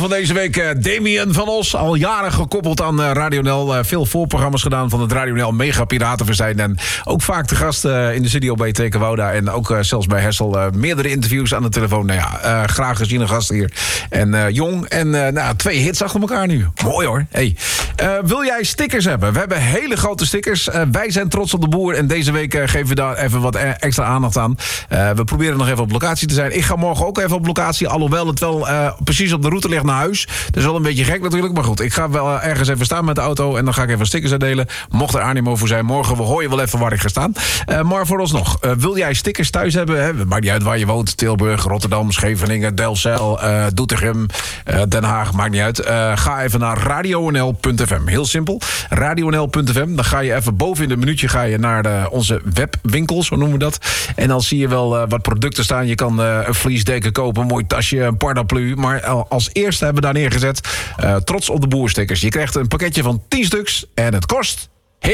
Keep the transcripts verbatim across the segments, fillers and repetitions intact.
van deze week, uh, Damien van Os. Al jaren gekoppeld aan uh, Radio N L. Uh, veel voorprogramma's gedaan van het Radio N L Mega Piratenfestijn. En ook vaak de gast uh, in de studio bij Tekenwouda. En ook uh, zelfs bij Hessel uh, meerdere interviews aan de telefoon. Nou ja, uh, graag geziene gast hier. En uh, jong. En uh, nou, twee hits achter elkaar nu. Mooi hoor. Hey. Uh, wil jij stickers hebben? We hebben hele grote stickers. Uh, wij zijn trots op de boer. En deze week uh, geven we daar even wat extra aandacht aan. Uh, we proberen nog even op locatie te zijn. Ik ga morgen ook even op locatie. Alhoewel het wel uh, precies op de route ligt naar huis. Dat is wel een beetje gek natuurlijk. Maar goed, ik ga wel uh, ergens even staan met de auto. En dan ga ik even stickers uitdelen. Mocht er animo voor zijn. Morgen hoor je wel even waar ik ga staan. Uh, maar vooralsnog, uh, wil jij stickers thuis hebben? Hè? Maakt niet uit waar je woont. Tilburg, Rotterdam, Scheveningen, Delfzijl, uh, Doetinchem, uh, Den Haag. Maakt niet uit. Uh, ga even naar radio n l punt f m. Heel simpel. radio n l punt f m. Dan ga je even boven in de minuutje ga je naar de, onze webwinkel. Zo noemen we dat. En dan zie je wel uh, wat producten staan. Je kan uh, een vliesdeken kopen. Een mooi tasje, een paraplu. Maar als eerste hebben we daar neergezet Uh, trots op de boerstickers. Je krijgt een pakketje van tien stuks. En het kost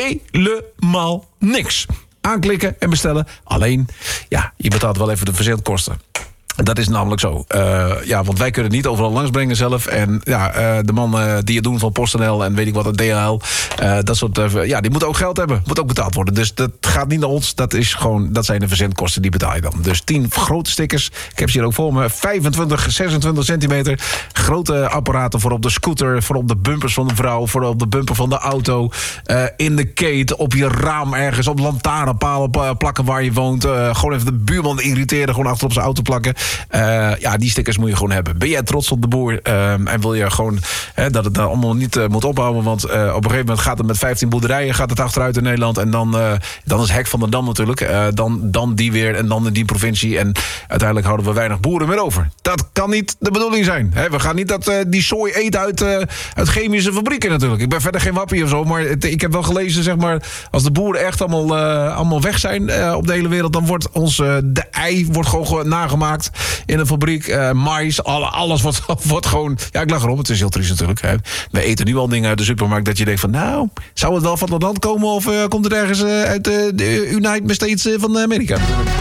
helemaal niks. Aanklikken en bestellen. Alleen, ja, je betaalt wel even de verzendkosten. Dat is namelijk zo. Uh, ja, want wij kunnen het niet overal langsbrengen zelf. En ja, uh, de man uh, die het doen van PostNL en weet ik wat, het D H L. Uh, dat soort, uh, ja, die moeten ook geld hebben. Moet ook betaald worden. Dus dat gaat niet naar ons. Dat is gewoon, dat zijn de verzendkosten, die betaal je dan. Dus tien grote stickers. Ik heb ze hier ook voor me. vijfentwintig, zesentwintig centimeter. Grote apparaten voor op de scooter. Voor op de bumpers van de vrouw. Voor op de bumper van de auto. Uh, in de keten. Op je raam ergens. Op lantaarnpalen uh, plakken waar je woont. Uh, gewoon even de buurman irriteren. Gewoon achter op zijn auto plakken. Uh, ja, die stickers moet je gewoon hebben. Ben jij trots op de boer? Uh, en wil je gewoon hè, dat het daar allemaal niet uh, moet ophouden? Want uh, op een gegeven moment gaat het met vijftien boerderijen gaat het achteruit in Nederland. En dan, uh, dan is Hek van der Dam natuurlijk. Uh, dan, dan die weer en dan in die provincie. En uiteindelijk houden we weinig boeren meer over. Dat kan niet de bedoeling zijn. Hè? We gaan niet dat uh, die sooi eten uit, uh, uit chemische fabrieken natuurlijk. Ik ben verder geen wappie of zo. Maar het, ik heb wel gelezen, zeg maar, als de boeren echt allemaal, uh, allemaal weg zijn uh, op de hele wereld, dan wordt ons uh, de ei wordt gewoon nagemaakt in een fabriek, uh, mais, alle, alles wordt, wordt gewoon. Ja, ik lach erom, het is heel triest natuurlijk. Hè. We eten nu al dingen uit de supermarkt dat je denkt van, nou, zou het wel van het land komen of uh, komt het ergens uh, uit uh, de United States uh, van Amerika?